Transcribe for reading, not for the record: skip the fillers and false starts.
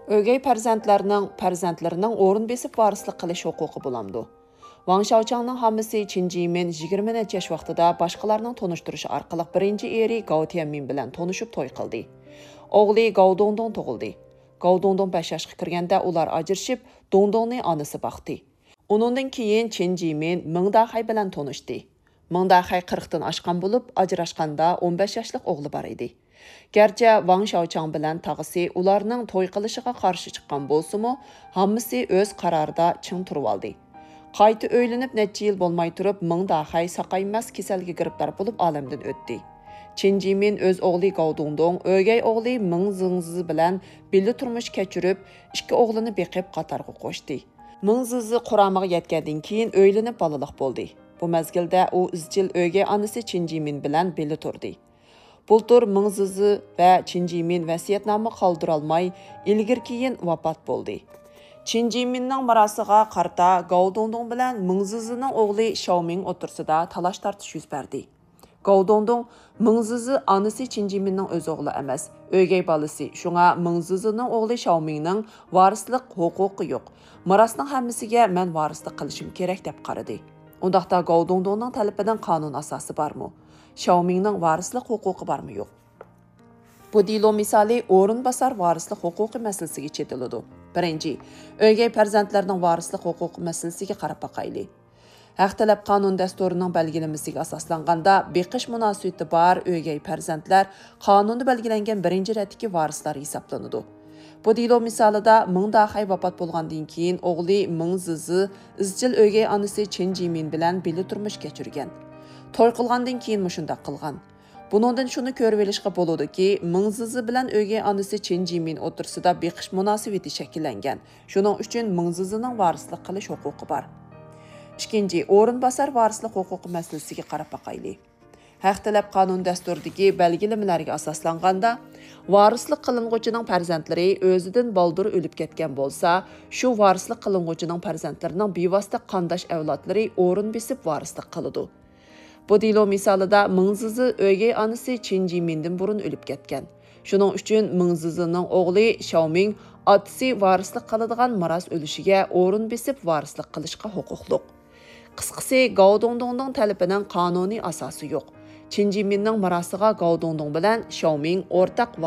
Ögey farzandlarining o'rin besib varislik qilish huquqi bo'lamdi. Wang Xiaochangning hammasi Qin Jimin 20 necha yosh vaqtida boshqalarning tonishtirishi orqali birinchi eri Gao Tianmin bilan tanishib to'y qildi. O'g'li Gao Dongdong tug'ildi. Gao Dongdong 5 yoshga kirganda ular ajrashib, Dongdongning onasi boqdi. Uningdan keyin Qin Jimin Meng Dahay bilan tanishdi. Meng Dahay 40 dan oshgan bo'lib, ajrashganda 15 yoshlik o'g'li bor edi. Gerçi Wang Xiaochang bilan tag'isi ularning to'y qilishiga qarshi chiqqan bo'lsa-mu, hammasi o'z qarorida ching turib oldi. Qayta o'ylanib necha yil bo'lmay turib, Meng Dahay saqaymas kasalga giribdor bo'lib olamdan o'tdi. Qin Jimin o'z o'g'li Gao Dongdong, o'gay o'g'li Meng Zingzi bilan birga turmush kechirib, ikki o'g'lini beqib qatorga qo'shdi. Meng Zingzi quramiga yetgandan keyin o'ylanib balaliq bo'ldi. Bu mezgilda u izchil o'gay onasi Qin Jimin bilan birga turdi. Bultur Meng Zingzi va Qin Jimin vasiyatnoma qoldirolmay, ilgir-keyin vafot bo'ldi. Qin Jiminning mirosiga qarta Gao Dongdong bilan Meng Zingzining o'g'li Xiaoming o'tirsida talash tortish yuz berdi. Gao Dongdong Meng Zingzi onasi Qin Jiminning o'z o'g'li emas, o'gay bolasi. Shunga Meng Zingzining o'g'li Xiaomingning varislik huquqi yo'q. Mirosning hammasiga men varislik qilishim kerak deb qaradi. Undaqda Gao Dongdongning talabidan qonun asosi bormi? Xiaomingning varislik huquqi bormi yo'q? Bu dilo misali o'rin basar varislik huquqi masalasiga chetiladi. Birinchi, o'gay farzandlarning varislik huquqi masalasiga qarab boqaylik. Haq talab qonun dasturining belgilamasiga asoslanganda beqish munosabati bor o'gay farzandlar qonunda belgilangan birinchi ratdagi varislar hisoblanadi. Bu dilo misolida Meng Dahay vafot bo'lgandan keyin o'g'li Meng Zingzi izchil o'gay onasi Qin Jimin bilan birga turmush kechirgan. To'y qilgandan keyin shunday qilgan. Buningdan shuni ko'rib olishga bo'ladiki, Meng Zingzi bilan o'gay onasi Qin Jimin o'tirsida beqish munosabati shakllangan. Shuning uchun Meng Zingzining varislik qilish huquqi bor. Ikkinchi, o'rin basar varislik huquqi masalasiga qarab boqaylik. Haq talab qonun dasturidagi belgilamalarga asoslanganda, varislik qilinguvchining farzandlari o'zidan baldur o'lib ketgan bo'lsa, shu varislik qilinguvchining farzandlarining bevosita qandosh avlodlari o'rin besib varislik qiladi. Bu dilo misolida Meng Zingzi o'gay onasi Qin Jimindan burun o'lib ketgan. Shuning uchun Meng Zingzining o'g'li Xiaoming otasi varislik qiladigan miros o'lishiga o'rin besib varislik qilishga huquqliq. Qisqasi, Gao Dongdongning talabining qonuniy asosi yo'q. Qin Jiminning mirosiga Gao Dongdong bilan Xiaoming o'rtaq